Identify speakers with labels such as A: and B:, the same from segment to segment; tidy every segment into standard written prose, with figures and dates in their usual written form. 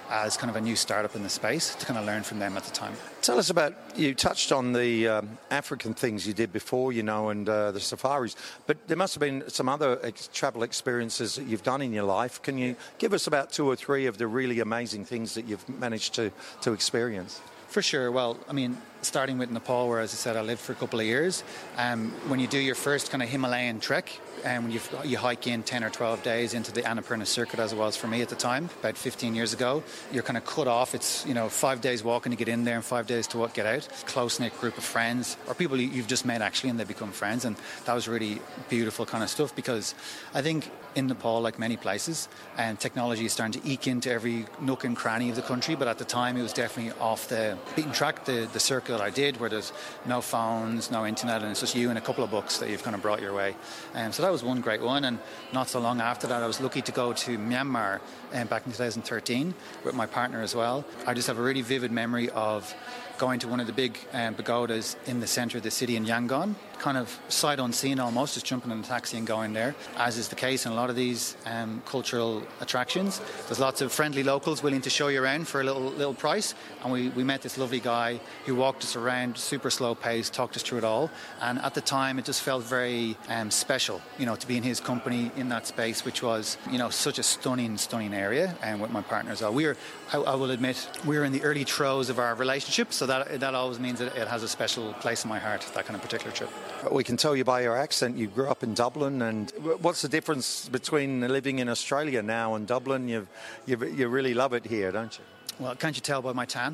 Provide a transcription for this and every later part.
A: as kind of a new startup in the space to kind of learn from them at the time.
B: Tell us about, you touched on the African things you did before, and the safaris, but there must have been some other travel experiences that you've done in your life. Can you give us about 2 or 3 of the really amazing things that you've managed to experience?
A: For sure. Well, I mean, starting with Nepal, where, as I said, I lived for a couple of years. When you do your first kind of Himalayan trek, and when you hike in 10 or 12 days into the Annapurna circuit, as it was for me at the time, about 15 years ago, you're kind of cut off. It's, 5 days walking to get in there and 5 days to get out. Close-knit group of friends, or people you've just met actually, and they become friends. And that was really beautiful kind of stuff, because I think in Nepal, like many places, and technology is starting to eke into every nook and cranny of the country. But at the time, it was definitely off the beaten track, the circuit that I did, where there's no phones, no internet, and it's just you and a couple of books that you've kind of brought your way. So that was one great one. And not so long after that, I was lucky to go to Myanmar back in 2013 with my partner as well. I just have a really vivid memory of going to one of the big pagodas in the centre of the city in Yangon, kind of sight unseen almost, just jumping in a taxi and going there, as is the case in a lot of these cultural attractions. There's lots of friendly locals willing to show you around for a little price, and we met this lovely guy who walked us around, super slow pace, talked us through it all, and at the time it just felt very special, to be in his company in that space, which was, such a stunning area, and with my partner as well. I will admit, we're in the early throes of our relationship, so that always means that it has a special place in my heart, that kind of particular trip.
B: We can tell you by your accent you grew up in Dublin, and what's the difference between living in Australia now and Dublin? You really love it here, don't you?
A: Well, can't you tell by my tan?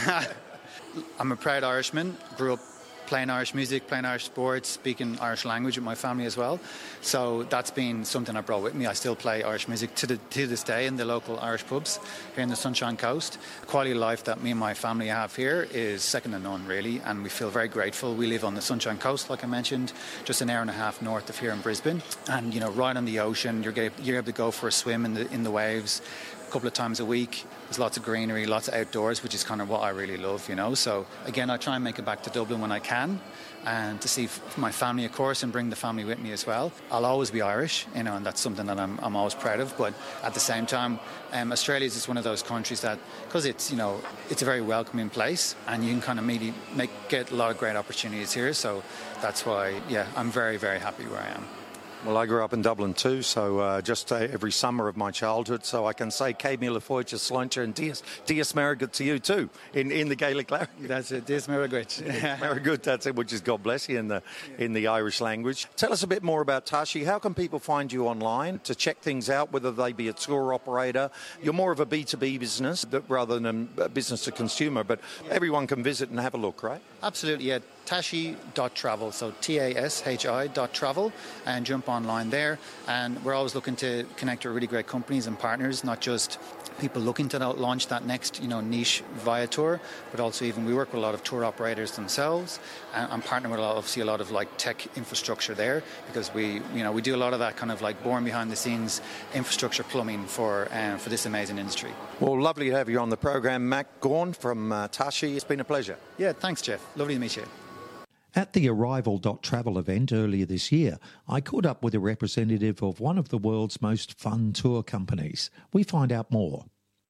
A: I'm a proud Irishman, grew up playing Irish music, playing Irish sports, speaking Irish language with my family as well. So that's been something I brought with me. I still play Irish music to this day in the local Irish pubs here in the Sunshine Coast. The quality of life that me and my family have here is second to none, really, and we feel very grateful. We live on the Sunshine Coast, like I mentioned, just an hour and a half north of here in Brisbane, and right on the ocean. You're able to go for a swim in the waves a couple of times a week. There's lots of greenery, lots of outdoors, which is kind of what I really love, So again, I try and make it back to Dublin when I can, and to see my family, of course, and bring the family with me as well. I'll always be Irish, and that's something that I'm always proud of. But at the same time, Australia is just one of those countries that, because it's it's a very welcoming place, and you can kind of get a lot of great opportunities here. So that's why, I'm very, very happy where I am.
B: Well, I grew up in Dublin too, so just every summer of my childhood, so I can say Cé Míle Fáilte Sláinte and Dias Maragut to you too, in the Gaelic language.
A: That's it, Dias Maragut.
B: Maragut, that's it, which is God bless you in the Irish language. Tell us a bit more about Tashi. How can people find you online to check things out, whether they be a tour operator? You're more of a B2B business rather than a business to consumer, but everyone can visit and have a look, right?
A: Absolutely, yeah. Tashi.travel, so TASHI.travel, and jump online there. And we're always looking to connect with really great companies and partners, not just people looking to launch that next niche via tour, but also even we work with a lot of tour operators themselves, and partner with obviously a lot of like tech infrastructure there, because we do a lot of that kind of like born behind the scenes infrastructure plumbing for this amazing industry.
B: Well, lovely to have you on the program, Mac Gawn from Tashi. It's been a pleasure.
A: Yeah, thanks, Jeff. Lovely to meet you.
C: At the Arrival.travel event earlier this year, I caught up with a representative of one of the world's most fun tour companies. We find out more.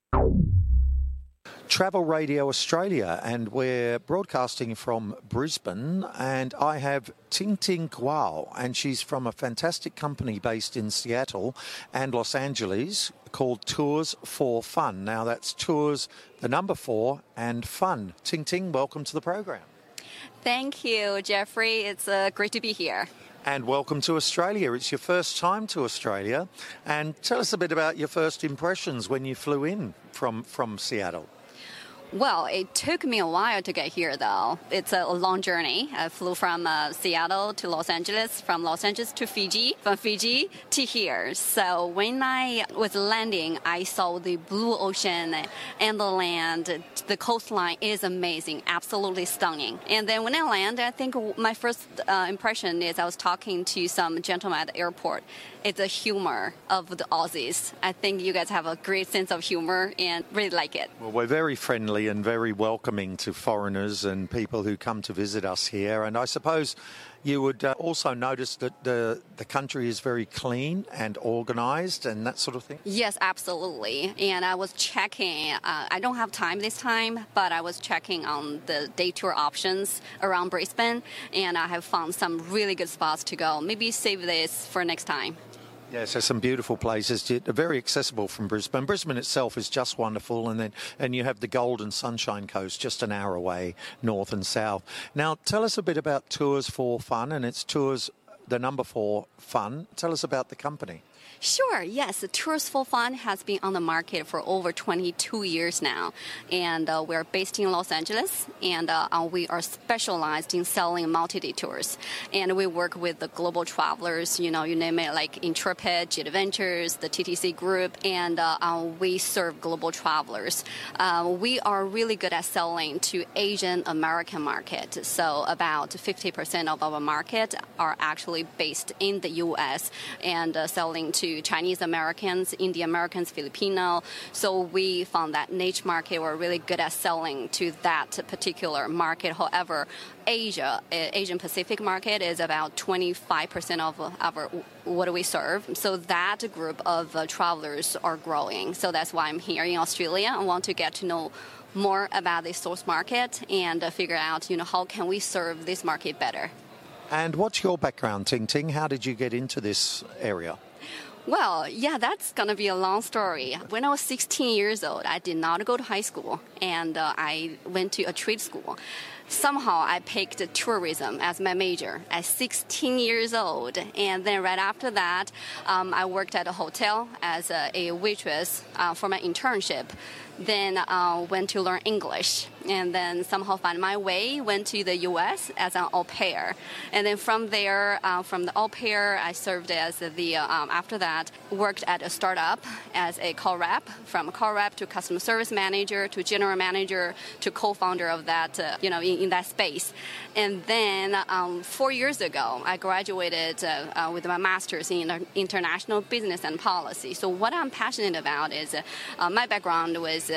B: Travel Radio Australia, and we're broadcasting from Brisbane, and I have Ting Ting Kwao, and she's from a fantastic company based in Seattle and Los Angeles called Tours for Fun. Now that's Tours, the number 4, and Fun. Ting Ting, welcome to the program.
D: Thank you, Jeffrey. It's great to be here.
B: And welcome to Australia. It's your first time to Australia. And tell us a bit about your first impressions when you flew in from Seattle.
D: Well, it took me a while to get here, though. It's a long journey. I flew from Seattle to Los Angeles, from Los Angeles to Fiji, from Fiji to here. So when I was landing, I saw the blue ocean and the land. The coastline is amazing, absolutely stunning. And then when I landed, I think my first impression is I was talking to some gentleman at the airport. It's the humor of the Aussies. I think you guys have a great sense of humor and really like it.
B: Well, we're very friendly and very welcoming to foreigners and people who come to visit us here. And I suppose You would also notice that the country is very clean and organised and that sort of thing?
D: Yes, absolutely. And I was checking, I don't have time this time, but I was checking on the day tour options around Brisbane, and I have found some really good spots to go. Maybe save this for next time.
B: Yes, there's some beautiful places. They're very accessible from Brisbane. Brisbane itself is just wonderful, and you have the Golden Sunshine Coast just an hour away, north and south. Now, tell us a bit about Tours for Fun, and it's Tours, the number 4 Fun. Tell us about the company.
D: Sure, yes. Tours for Fun has been on the market for over 22 years now. And we're based in Los Angeles, and we are specialized in selling multi-day tours. And we work with the global travelers, you name it, like Intrepid, Jet Adventures, the TTC Group, and we serve global travelers. We are really good at selling to Asian American market. So about 50% of our market are actually based in the U.S. and selling to Chinese Americans, Indian Americans, Filipino. So we found that niche market were really good at selling to that particular market. However, Asian Pacific market is about 25% of our what we serve. So that group of travelers are growing. So that's why I'm here in Australia. I want to get to know more about the source market and figure out, how can we serve this market better.
B: And what's your background, Ting Ting? How did you get into this area?
D: Well, yeah, that's going to be a long story. When I was 16 years old, I did not go to high school, and I went to a trade school. Somehow I picked tourism as my major at 16 years old. And then right after that, I worked at a hotel as a waitress for my internship. Then went to learn English, and then somehow found my way, went to the U.S. as an au pair. And then from there, from the au pair, I served as after that, worked at a startup as a call rep, from a call rep to customer service manager to general manager to co-founder of that, in that space. And then 4 years ago, I graduated with my master's in international business and policy. So what I'm passionate about is my background was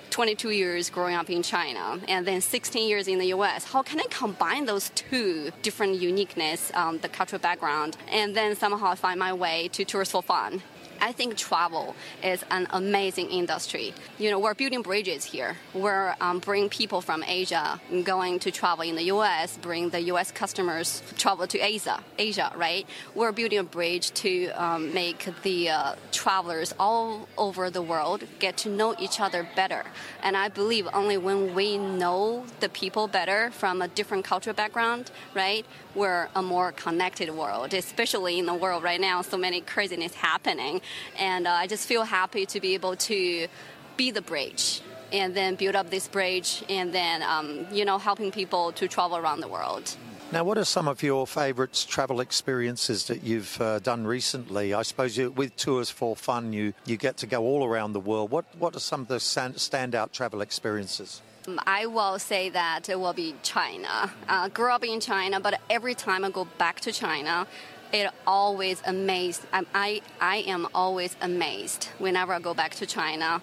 D: 22 years growing up in China and then 16 years in the U.S. How can I combine those two different uniqueness, the cultural background, and then somehow find my way to Tours for Fun? I think travel is an amazing industry. We're building bridges here. We're bringing people from Asia going to travel in the U.S., bring the U.S. customers travel to Asia, right? We're building a bridge to make the travelers all over the world get to know each other better. And I believe only when we know the people better from a different cultural background, right, we're a more connected world, especially in the world right now, so many craziness happening. And I just feel happy to be able to be the bridge and then build up this bridge and then, helping people to travel around the world.
B: Now, what are some of your favourite travel experiences that you've done recently? I suppose with Tours for Fun, you get to go all around the world. What are some of the standout travel experiences?
D: I will say that it will be China. Grew up in China, but every time I go back to China, it always amazed. I am always amazed whenever I go back to China.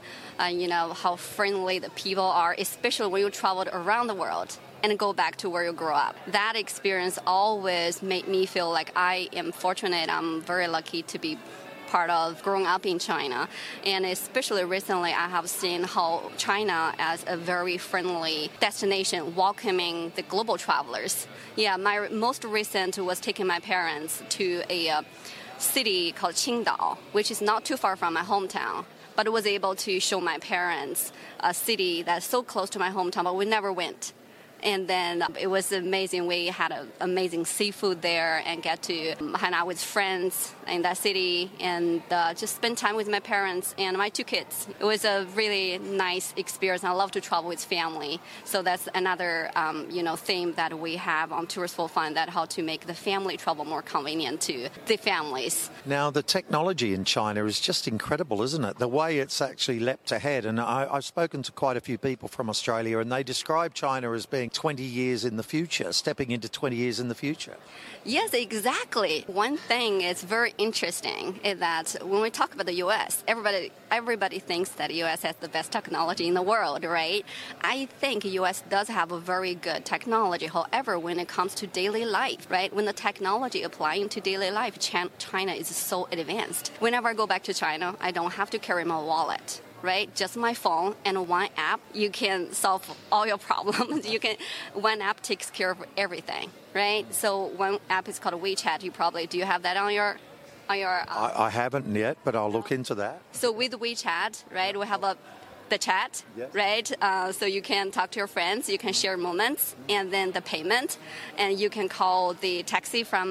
D: How friendly the people are, especially when you traveled around the world and go back to where you grew up. That experience always made me feel like I am fortunate. I'm very lucky to be part of growing up in China. And especially recently, I have seen how China as a very friendly destination, welcoming the global travelers. Yeah, my most recent was taking my parents to a city called Qingdao, which is not too far from my hometown. But I was able to show my parents a city that's so close to my hometown, but we never went. And then it was amazing. We had amazing seafood there and get to hang out with friends in that city and just spend time with my parents and my 2 kids. It was a really nice experience. I love to travel with family. So that's another, theme that we have on Tours for Fun, that how to make the family travel more convenient to the families.
B: Now, the technology in China is just incredible, isn't it? The way it's actually leapt ahead. And I've spoken to quite a few people from Australia, and they describe China as being going 20 years in the future, stepping into 20 years in the future.
D: Yes, exactly. One thing is very interesting is that when we talk about the U.S., everybody thinks that the U.S. has the best technology in the world, right? I think the U.S. does have a very good technology. However, when it comes to daily life, right, when the technology applying to daily life, China is so advanced. Whenever I go back to China, I don't have to carry my wallet. Right, just my phone and one app, you can solve all your problems. One app takes care of everything, right? So one app is called WeChat. Do you have that on your?
B: I haven't yet, but I'll look into that.
D: So with WeChat, right, we have the chat, yes. Right? So you can talk to your friends, you can share moments, and then the payment, and you can call the taxi from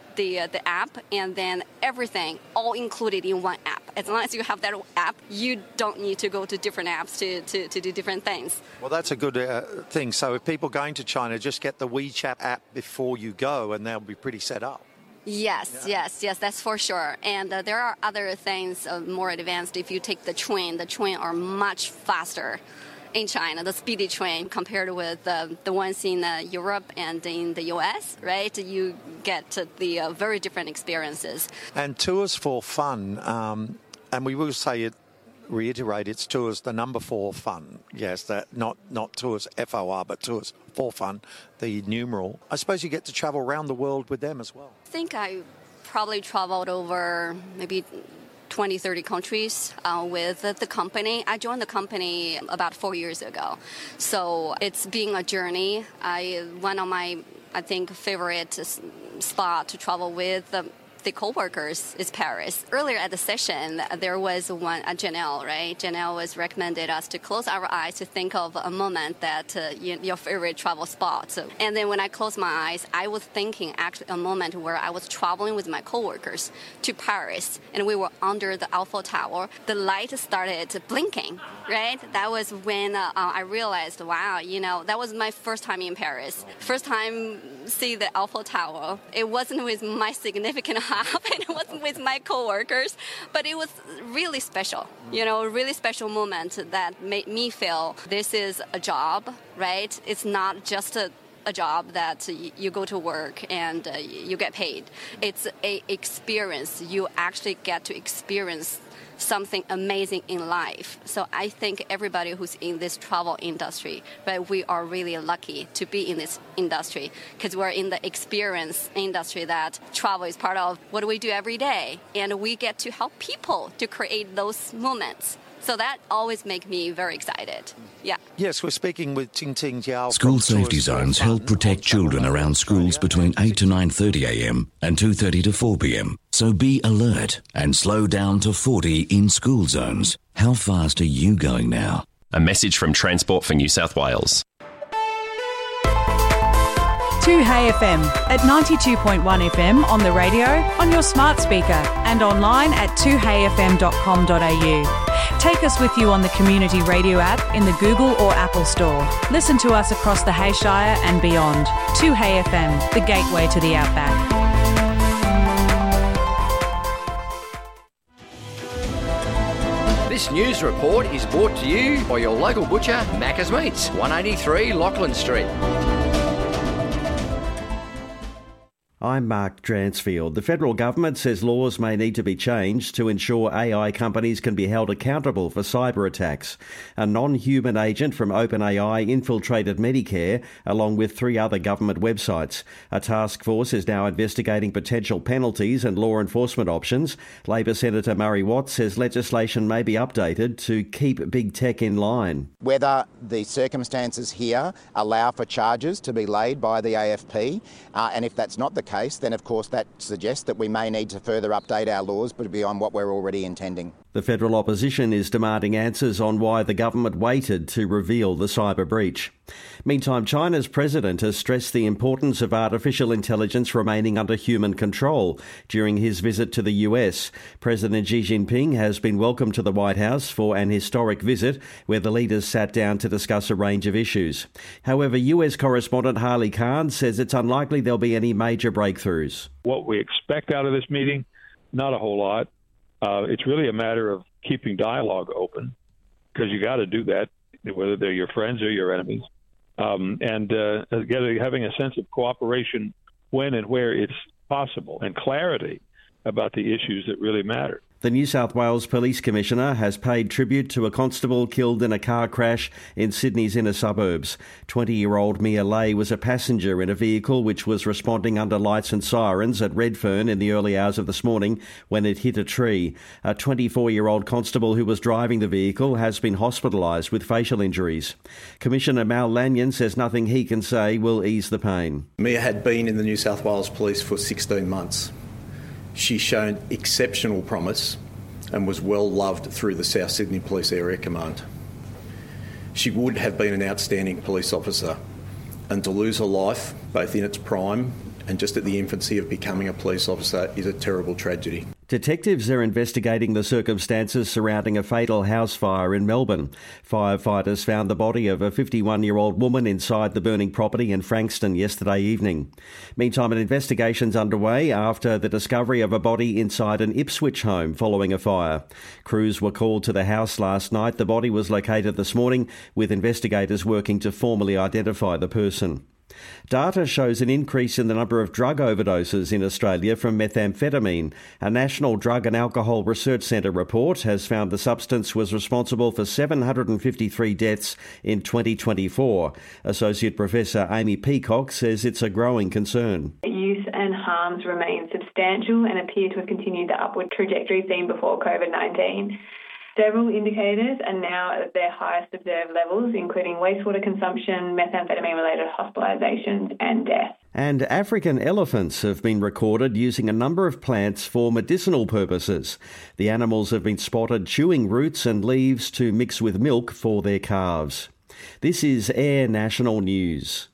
D: the app, and then everything all included in one app. As long as you have that app, you don't need to go to different apps to do different things.
B: Well, that's a good thing. So if people going to China, just get the WeChat app before you go, and they'll be pretty set up.
D: Yes, that's for sure. And there are other things more advanced. If you take the train are much faster in China, the speedy train, compared with the ones in Europe and in the U.S., right? You get the very different experiences.
B: And tours for fun, and we will reiterate, it's tours, the number 4 fun. Yes, that not tours FOR, but tours for fun, the numeral. I suppose you get to travel around the world with them as well.
D: I think I probably traveled over maybe 20, 30 countries with the company. I joined the company about 4 years ago. So it's been a journey. One of my, I think, favorite spot to travel with the co-workers is Paris. Earlier at the session, there was one, Janelle, right? Janelle was recommended us to close our eyes to think of a moment that your favorite travel spot. And then when I closed my eyes, I was thinking actually a moment where I was traveling with my co-workers to Paris, and we were under the Eiffel Tower. The light started blinking, right? That was when I realized, wow, that was my first time in Paris. First time see the Eiffel Tower. It wasn't with my significant half, and it wasn't with my coworkers, but it was really special, a really special moment that made me feel this is a job, right? It's not just a job that you go to work and you get paid. It's an experience. You actually get to experience something amazing in life. So I think everybody who's in this travel industry, right, we are really lucky to be in this industry because we're in the experience industry that travel is part of what we do every day. And we get to help people to create those moments. So that always makes me very excited. Yeah.
B: Yes, we're speaking with Ting Jiao.
E: School safety zones help protect children around schools between 8 to 9:30 a.m. and 2:30 to 4 p.m. So be alert and slow down to 40 in school zones. How fast are you going now?
F: A message from Transport for New South Wales.
G: 2Hey FM at 92.1 FM on the radio, on your smart speaker and online at 2heyfm.com.au. Take us with you on the Community Radio app in the Google or Apple Store. Listen to us across the Hayshire and beyond. 2Hey FM, the gateway to the outback.
H: This news report is brought to you by your local butcher, Macca's Meats, 183 Lachlan Street.
I: I'm Mark Dransfield. The federal government says laws may need to be changed to ensure AI companies can be held accountable for cyber attacks. A non-human agent from OpenAI infiltrated Medicare, along with 3 other government websites. A task force is now investigating potential penalties and law enforcement options. Labor Senator Murray Watt says legislation may be updated to keep big tech in line.
J: Whether the circumstances here allow for charges to be laid by the AFP, and if that's not the case, then of course that suggests that we may need to further update our laws, but beyond what we're already intending.
I: The federal opposition is demanding answers on why the government waited to reveal the cyber breach. Meantime, China's president has stressed the importance of artificial intelligence remaining under human control during his visit to the US. President Xi Jinping has been welcomed to the White House for an historic visit where the leaders sat down to discuss a range of issues. However, US correspondent Harley Kahn says it's unlikely there'll be any major breakthroughs.
K: What we expect out of this meeting, not a whole lot. It's really a matter of keeping dialogue open, because you got to do that, whether they're your friends or your enemies. and having a sense of cooperation when and where it's possible, and clarity about the issues that really matter.
I: The New South Wales Police Commissioner has paid tribute to a constable killed in a car crash in Sydney's inner suburbs. 20-year-old Mia Lay was a passenger in a vehicle which was responding under lights and sirens at Redfern in the early hours of this morning when it hit a tree. A 24-year-old constable who was driving the vehicle has been hospitalised with facial injuries. Commissioner Mal Lanyon says nothing he can say will ease the pain.
L: Mia had been in the New South Wales Police for 16 months. She's shown exceptional promise and was well loved through the South Sydney Police Area Command. She would have been an outstanding police officer, and to lose her life, both in its prime and just at the infancy of becoming a police officer, is a terrible tragedy.
I: Detectives are investigating the circumstances surrounding a fatal house fire in Melbourne. Firefighters found the body of a 51-year-old woman inside the burning property in Frankston yesterday evening. Meantime, an investigation's underway after the discovery of a body inside an Ipswich home following a fire. Crews were called to the house last night. The body was located this morning, with investigators working to formally identify the person. Data shows an increase in the number of drug overdoses in Australia from methamphetamine. A National Drug and Alcohol Research Centre report has found the substance was responsible for 753 deaths in 2024. Associate Professor Amy Peacock says it's a growing concern.
M: Use and harms remain substantial and appear to have continued the upward trajectory seen before COVID-19. Several indicators are now at their highest observed levels, including wastewater consumption, methamphetamine-related hospitalisations and death.
I: And African elephants have been recorded using a number of plants for medicinal purposes. The animals have been spotted chewing roots and leaves to mix with milk for their calves. This is Air National News.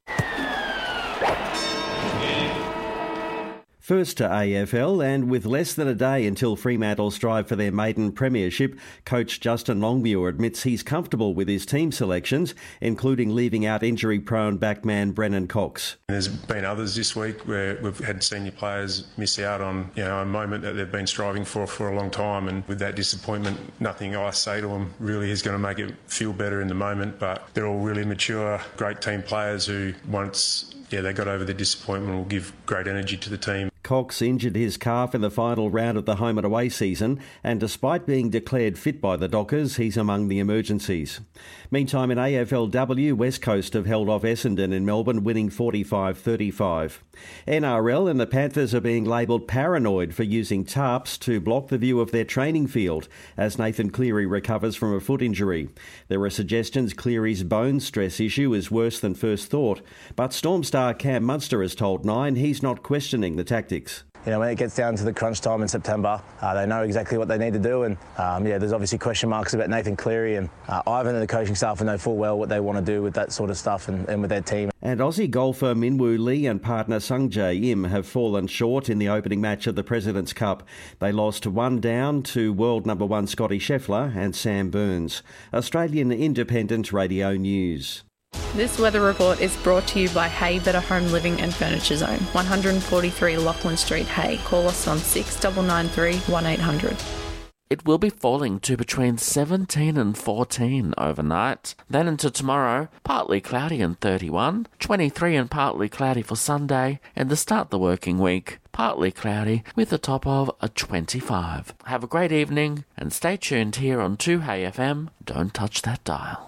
I: First to AFL, and with less than a day until Fremantle strive for their maiden premiership, coach Justin Longmuir admits he's comfortable with his team selections, including leaving out injury-prone backman Brennan Cox.
N: There's been others this week where we've had senior players miss out on a moment that they've been striving for a long time, and with that disappointment, nothing I say to them really is going to make it feel better in the moment, but they're all really mature, great team players who once they got over the disappointment will give great energy to the team.
I: Cox injured his calf in the final round of the home and away season, and despite being declared fit by the Dockers, he's among the emergencies. Meantime, in AFLW, West Coast have held off Essendon in Melbourne, winning 45-35. NRL and the Panthers are being labelled paranoid for using tarps to block the view of their training field as Nathan Cleary recovers from a foot injury. There are suggestions Cleary's bone stress issue is worse than first thought, but Storm star Cam Munster has told Nine he's not questioning the tactics.
O: When it gets down to the crunch time in September, they know exactly what they need to do, and there's obviously question marks about Nathan Cleary, and Ivan and the coaching staff know full well what they want to do with that sort of stuff and with their team.
I: And Aussie golfer Minwoo Lee and partner Sung Jae Im have fallen short in the opening match of the President's Cup. They lost 1 down to world number 1 Scotty Scheffler and Sam Burns. Australian Independent Radio News.
P: This weather report is brought to you by Hay Better Home Living and Furniture Zone, 143 Lachlan Street, Hay. Call us on 6993 1800.
Q: It will be falling to between 17 and 14 overnight. Then into tomorrow, partly cloudy and 31, 23 and partly cloudy for Sunday, and to start the working week, partly cloudy with a top of a 25. Have a great evening and stay tuned here on 2Hey FM. Don't touch that dial.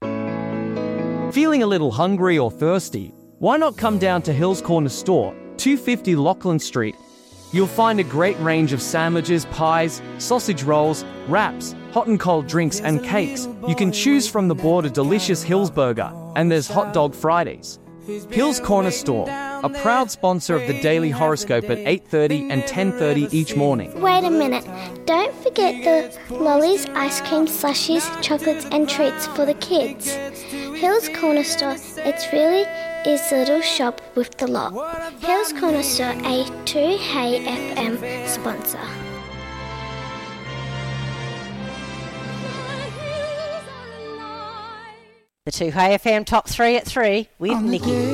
R: Feeling a little hungry or thirsty? Why not come down to Hills Corner Store, 250 Lachlan Street. You'll find a great range of sandwiches, pies, sausage rolls, wraps, hot and cold drinks and cakes. You can choose from the board a delicious Hills burger, and there's Hot Dog Fridays. Hills Corner Store, a proud sponsor of the Daily Horoscope at 8:30 and 10:30 each morning.
S: Wait a minute. Don't forget the lollies, ice cream, slushies, chocolates and treats for the kids. Hills Corner Store, it really is the little shop with the lot. Hills Corner Store, a 2Hey FM sponsor.
T: The 2Hey FM Top 3 at 3 with Nikki.